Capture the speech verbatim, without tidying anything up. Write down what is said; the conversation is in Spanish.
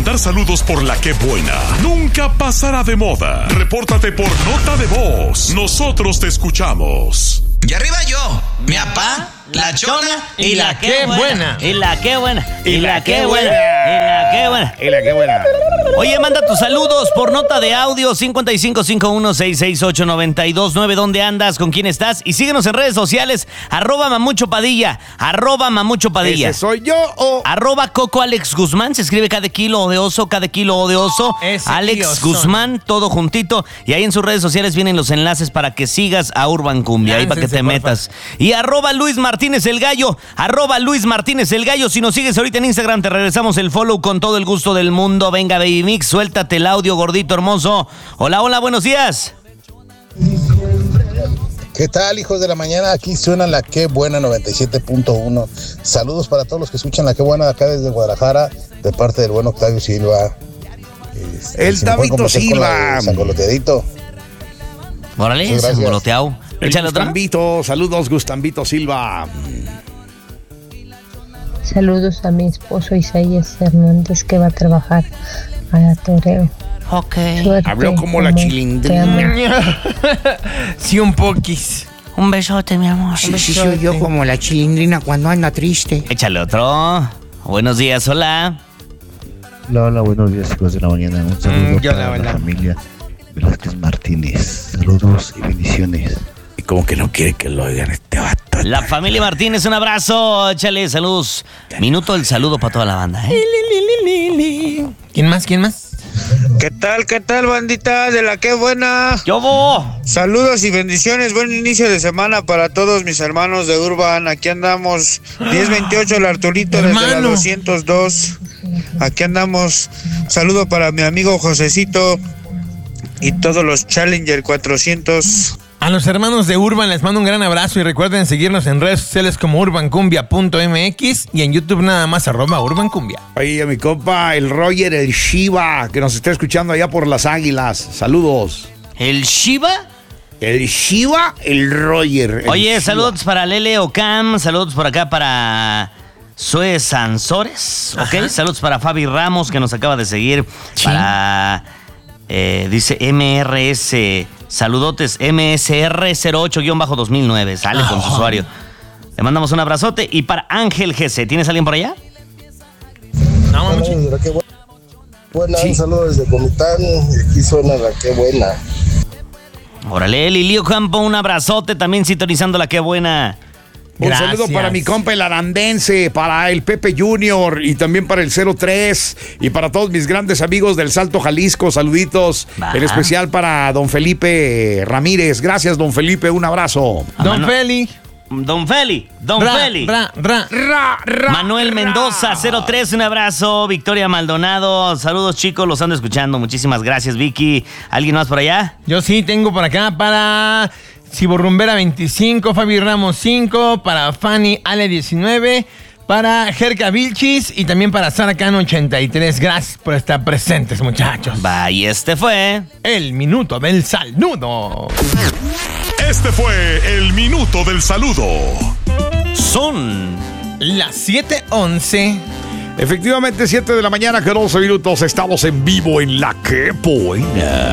Mandar saludos por la que buena nunca pasará de moda. Repórtate por nota de voz. Nosotros te escuchamos. Y arriba yo, mi papá, la chona y la que buena. Y la que buena. Y la que buena. Y la que buena. Y la que buena. Oye, manda tus saludos por nota de audio cincuenta y cinco cincuenta y uno sesenta y ocho noventa y dos nueve. ¿Dónde andas? ¿Con quién estás? Y síguenos en redes sociales. Arroba Mamucho Padilla. Arroba Mamucho Padilla. ¿Ese soy yo o...? Arroba Coco Alex Guzmán. Se escribe cada kilo de oso, cada kilo de oso. Ese Alex tío Guzmán, todo juntito. Y ahí en sus redes sociales vienen los enlaces para que sigas a Urban Cumbia. Ahí para que te Láncense, metas. Y arroba Luis Martínez el Gallo. Arroba Luis Martínez el Gallo. Si nos sigues ahorita en Instagram, te regresamos el follow con todo el gusto del mundo. Venga, Baby Mix, suéltate el audio, gordito hermoso. Hola, hola, buenos días. ¿Qué tal, hijos de la mañana? Aquí suena la que buena noventa y siete punto uno. Saludos para todos los que escuchan la que buena de acá desde Guadalajara, de parte del buen Octavio Silva. Este, El si me pueden Tabito complacer con la Silva. de Sangoloteadito. Órale, Muchas gracias. sangoloteao. El Échale otra. Gustambito, saludos Gustambito Silva. Saludos a mi esposo Isaías Hernández, que va a trabajar a la toreo. Ok. Suerte, Habló como la amor. chilindrina. Te amo. Sí, un poquis. Un besote, mi amor. Sí, sí, soy yo como la chilindrina cuando anda triste. Échale otro. Buenos días, hola. Hola, hola, buenos días, hijos de la mañana. Un saludo Mm, yo para la la, verdad. familia Velázquez Martínez. Saludos y bendiciones. Y como que no quiere que lo oigan este vato. La familia Martínez, un abrazo. Échale, saludos. Minuto del saludo para toda la banda, ¿eh? ¿Quién más? ¿Quién más? ¿Qué tal, qué tal, bandita de la que buena? ¡Yo bo! Saludos y bendiciones, buen inicio de semana para todos mis hermanos de Urban. Aquí andamos, diez veintiocho, el Arturito desde la Hermano. doscientos dos. Aquí andamos, saludo para mi amigo Josecito y todos los Challenger cuatrocientos. A los hermanos de Urban les mando un gran abrazo y recuerden seguirnos en redes sociales como urbancumbia punto m x y en YouTube nada más arroba urbancumbia. Oye, mi compa, el Roger, el Shiva, que nos está escuchando allá por las Águilas. Saludos. ¿El Shiva? El Shiva, el Roger. el Oye, Shiva. saludos para Lele Ocam, saludos por acá para Sue Sansores, ¿ok? Ajá. Saludos para Fabi Ramos, que nos acaba de seguir. Para, eh, dice M R S, saludotes M S R cero ocho dos mil nueve, sale con su usuario. Le mandamos un abrazote. Y para Ángel G C, ¿tienes alguien por allá? No, Hola, mucho. de la que buena. Buena, Sí. un saludo desde Comitán. Y aquí suena la que buena. Órale, Lilio Campo, un abrazote, también sintonizando la que buena. Un Gracias. saludo para mi compa el arandense, para el Pepe Junior y también para el cero tres y para todos mis grandes amigos del Salto Jalisco. Saluditos. Va. En especial para don Felipe Ramírez. Gracias, don Felipe. Un abrazo. A Don Manu- Feli. Don Feli, Don Ra, Feli. ra, ra. Ra, ra, Manuel Mendoza, cero tres, un abrazo. Victoria Maldonado, saludos chicos, los ando escuchando. Muchísimas gracias, Vicky. ¿Alguien más por allá? Yo sí tengo por acá para Ciborrumbera veinticinco, Fabi Ramos cinco, para Fanny Ale diecinueve, para Jerka Vilchis y también para Sara Cano ochenta y tres. Gracias por estar presentes, muchachos. Va, y este fue... El minuto del saludo. Este fue el minuto del saludo. Son... Las siete once. Efectivamente, siete de la mañana, que doce minutos. Estamos en vivo en La Que Buena.